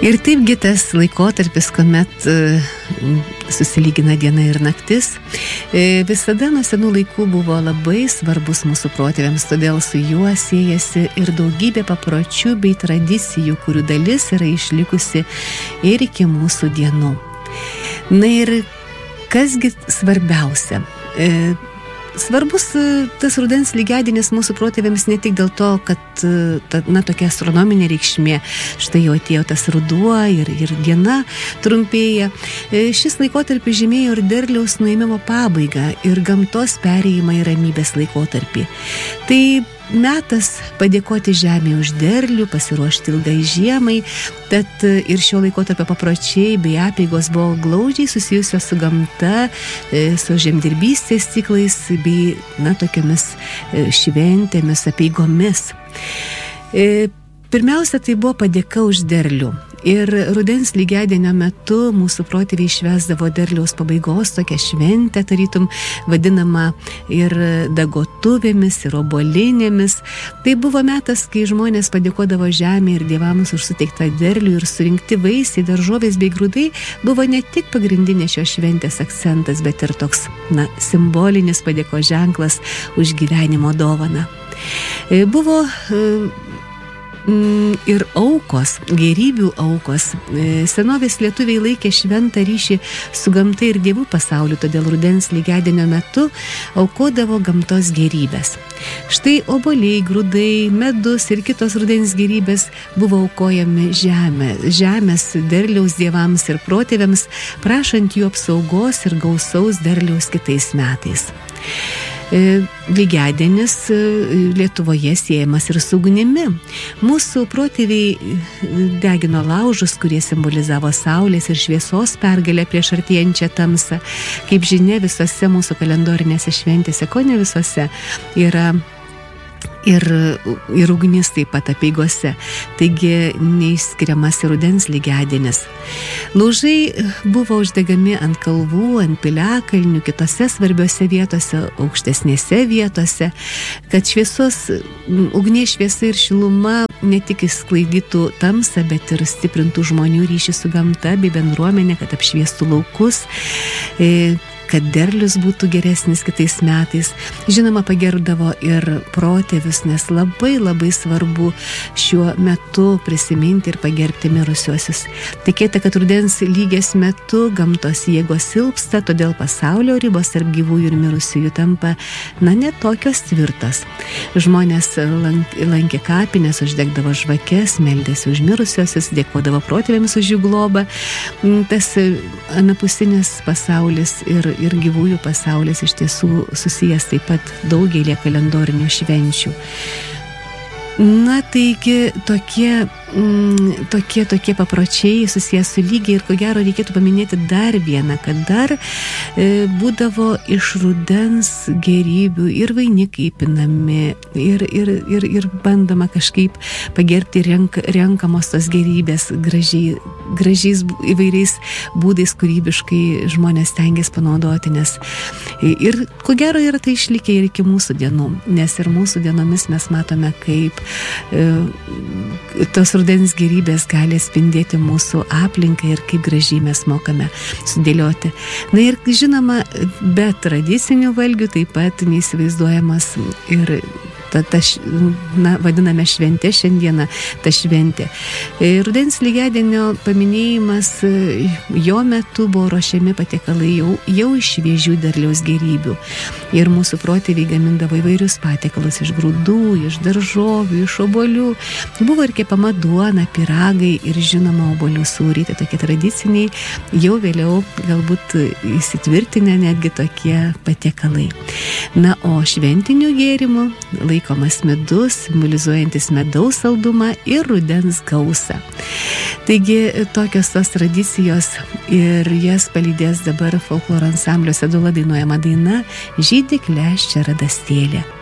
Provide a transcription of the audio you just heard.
Ir taipgi tas laikotarpis, kuomet susilygina diena ir naktis, visada nuo senų laikų buvo labai svarbus mūsų protėviams, todėl su juo siejasi ir daugybė papročių bei tradicijų, kurių dalis yra išlikusi ir iki mūsų dienų. Na ir kasgi svarbiausia? Svarbus tas rudens lygiadienis mūsų protėviams ne tik dėl to, kad tokia astronominė reikšmė, štai jau atėjo tas ruduo ir diena trumpėja. Šis laikotarpis žymėjo ir derliaus nuėmimo pabaigą ir gamtos perėjimą į ramybės laikotarpį. Tai metas padėkoti žemei už derlių, pasiruošti ilgai žiemai, tad ir šio laikotarpio papročiai bei apeigos buvo glaudžiai susijusios su gamta, su žemdirbystės ciklais bei tokiamis šventėmis, apeigomis. Pirmiausia, tai buvo padėka už derlių. Ir rudens lygiadienio metu mūsų protėviai švęsdavo derliaus pabaigos tokią šventę, tarytum vadinama ir dagotuvėmis, ir obuolinėmis. Tai buvo metas, kai žmonės padėkodavo žemė ir dievams už suteiktą derlių ir surinkti vaisiai, daržovės bei grūdai buvo ne tik pagrindinė šios šventės akcentas, bet ir toks simbolinis padėkos ženklas už gyvenimo dovaną. Buvo ir aukos, gėrybių aukos. Senovės lietuviai laikė šventą ryšį su gamta ir dievų pasauliu, todėl rudens lygiadienio metu aukodavo gamtos gėrybės. Štai obuoliai, grūdai, medus ir kitos rudens gėrybės buvo aukojami žemės derliaus dievams ir protėviams, prašant jų apsaugos ir gausaus derliaus kitais metais. Lygiadienis Lietuvoje siejamas ir su ugnimi. Mūsų protėviai degino laužus, kurie simbolizavo saulės ir šviesos pergalę prieš artėjančią tamsą. Kaip žinia, visose mūsų kalendorinėse šventėse, ko ne visose, yra ir ugnis taip pat apeigose. Taigi neišskiriamas ir rudens lygiadienis. Laužai buvo uždegami ant kalvų, ant piliakalnių, kitose svarbiose vietose, aukštesnėse vietose, kad ugnies šviesa ir šiluma ne tik išsklaidytų tamsą, bet ir stiprintų žmonių ryšį su gamta bei bendruomenė, kad apšviestų laukus, kad derlius būtų geresnis kitais metais. Žinoma, pagerbdavo ir protėvius, nes labai labai svarbu šiuo metu prisiminti ir pagerbti mirusiuosius. Tikėta, kad rudens lygies metu gamtos jėgos silpsta, todėl pasaulio ribos tarp gyvųjų ir mirusiųjų tampa, ne tokios tvirtos. Žmonės lankė kapines, uždegdavo žvakes, meldėsi už mirusiuosius, dėkodavo protėviams už jų globą. Tas anapusinis pasaulis ir gyvųjų pasaulis iš tiesų susijęs taip pat daugelį kalendorinių švenčių. Taigi tokie papročiai susijęs su lygiai ir ko gero reikėtų paminėti dar vieną, kad dar būdavo iš rudens gėrybių ir vainikai pinami ir bandoma kažkaip pagerbti renkamos tos gėrybės gražiais įvairiais būdais kūrybiškai žmonės stengiasi panaudoti, nes ir ko gero yra tai išlikę ir iki mūsų dienų, nes ir mūsų dienomis mes matome, kaip tos rudens gėrybės gali spindėti mūsų aplinką ir kaip gražiai mes mokame sudėlioti. Ir žinoma, be tradicinių valgių taip pat neįsivaizduojamas ir vadiname šventė šiandieną, ta šventė. Rudens lygiadienio paminėjimas, jo metu buvo ruošiami patiekalai jau iš šviežių derliaus gėrybių. Ir mūsų protėviai gamindavo įvairius patiekalus iš grūdų, iš daržovių, iš obuolių. Buvo ir kepama duona, pyragai ir žinoma obuolių sūriai, tai tokie tradiciniai, jau vėliau galbūt įsitvirtinę netgi tokie patiekalai. O šventinių gėrimų laikomas medus, simbolizuojantis medaus saldumą ir rudens gausą. Taigi tokios tos tradicijos ir jas palydės dabar folkloro ansamblio Sedula dainuojama daina Žydi kleščia radastėlė.